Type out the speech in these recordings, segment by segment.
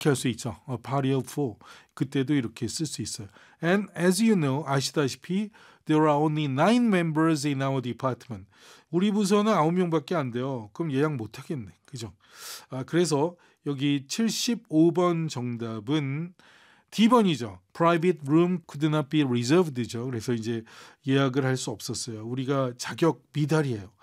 할 수 있죠. A party of four. 그때도 이렇게 쓸 수 있어요. And as you know, 아시다시피 there are only 9 members in our department. 우리 부서는 9명밖에 안 돼요. 그럼 예약 못 하겠네. 그죠? 그래서 여기 75번 정답은 D번이죠. Private room could not be reserved죠. 그래서 이제 예약을 할 수 없었어요. 우리가 자격 미달이에요.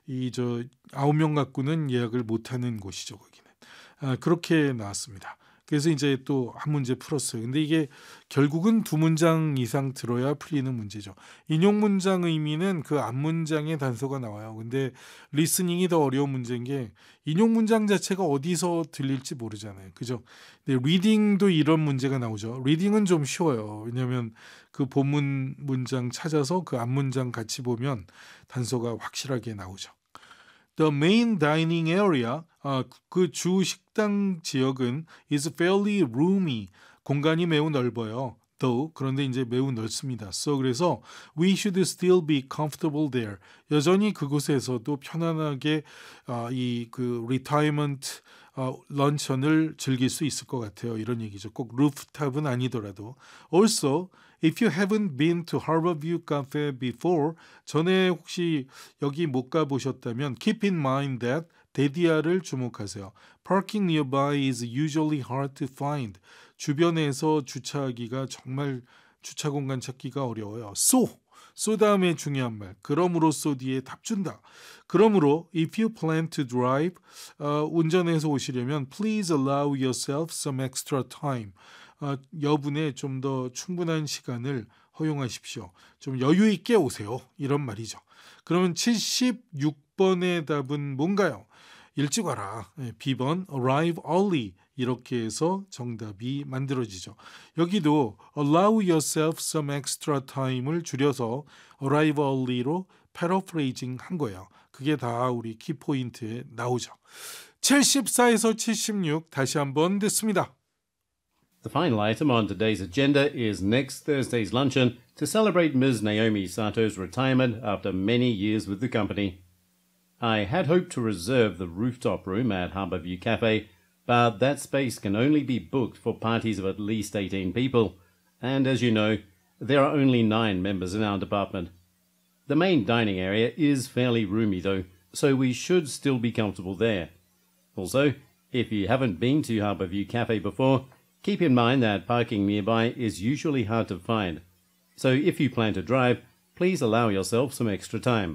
9명 갖고는 예약을 못 하는 곳이죠, 거기는. 그렇게 나왔습니다. 그래서 이제 또 한 문제 풀었어요. 근데 이게 결국은 2문장 이상 들어야 풀리는 문제죠. 인용 문장 의미는 그 앞 문장의 단서가 나와요. 근데 리스닝이 더 어려운 문제인 게 인용 문장 자체가 어디서 들릴지 모르잖아요. 그죠? 근데 리딩도 이런 문제가 나오죠. 리딩은 좀 쉬워요. 왜냐하면 그 본문 문장 찾아서 그 앞 문장 같이 보면 단서가 확실하게 나오죠. The main dining area, 그 주 식당 지역은 is fairly roomy. 공간이 매우 넓어요. Though, 그런데 이제 매우 넓습니다. So, 그래서 we should still be comfortable there. 여전히 그곳에서도 편안하게 이 그 retirement 런천을 즐길 수 있을 것 같아요. 이런 얘기죠. 꼭 루프탑은 아니더라도. Also, if you haven't been to Harborview Cafe before, 전에 혹시 여기 못 가보셨다면 keep in mind that 데디아를 주목하세요. Parking nearby is usually hard to find. 주변에서 주차하기가 정말 주차 공간 찾기가 어려워요. So 다음에 중요한 말. 그러므로써 뒤에 답 준다. 그러므로 if you plan to drive, 운전해서 오시려면 please allow yourself some extra time. 여분에 좀 더 충분한 시간을 허용하십시오. 좀 여유 있게 오세요. 이런 말이죠. 그러면 76번의 답은 뭔가요? 일찍 와라. B번 arrive early. 이렇게 해서 정답이 만들어지죠. 여기도 allow yourself some extra time을 줄여서 arrive early로 paraphrasing 한 거예요. 그게 다 우리 키포인트에 나오죠. 74에서 76 다시 한번 듣습니다. The final item on today's agenda is next Thursday's luncheon to celebrate Ms. Naomi Sato's retirement after many years with the company. I had hoped to reserve the rooftop room at Harborview Cafe, but that space can only be booked for parties of at least 18 people, and as you know, there are only 9 members in our department. The main dining area is fairly roomy though, so we should still be comfortable there. Also, if you haven't been to Harborview Cafe before, keep in mind that parking nearby is usually hard to find. So if you plan to drive, please allow yourself some extra time.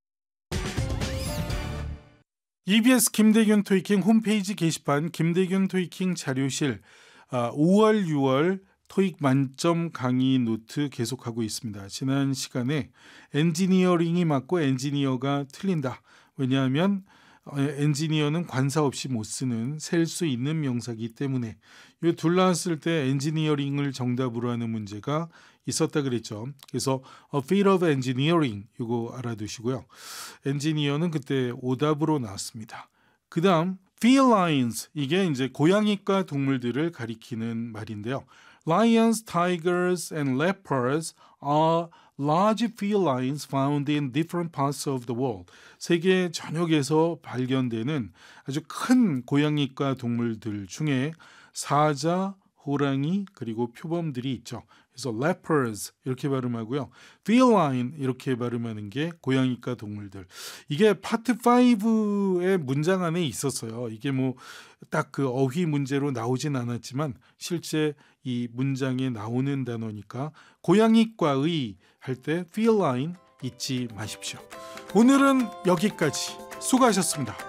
EBS 김대균 토익킹 홈페이지 게시판 김대균 토익킹 자료실 5월 6월 토익 만점 강의 노트 계속하고 있습니다. 지난 시간에 엔지니어링이 맞고 엔지니어가 틀린다. 왜냐하면 엔지니어는 관사 없이 못 쓰는 셀 수 있는 명사이기 때문에 이 둘 나왔을 때 엔지니어링을 정답으로 하는 문제가 있었다 그랬죠. 그래서 A Field of Engineering 이거 알아두시고요. 엔지니어는 그때 오답으로 나왔습니다. 그 다음 felines 이게 이제 고양이과 동물들을 가리키는 말인데요. Lions, tigers, and leopards are large felines found in different parts of the world. 세계 전역에서 발견되는 아주 큰 고양이과 동물들 중에 사자, 호랑이 그리고 표범들이 있죠. 그래서 leopards 이렇게 발음하고요. feline 이렇게 발음하는 게 고양이과 동물들. 이게 파트 5의 문장 안에 있었어요. 이게 뭐 딱 그 어휘 문제로 나오진 않았지만 실제 이 문장에 나오는 단어니까 고양이과의 할 때 feline 잊지 마십시오. 오늘은 여기까지. 수고하셨습니다.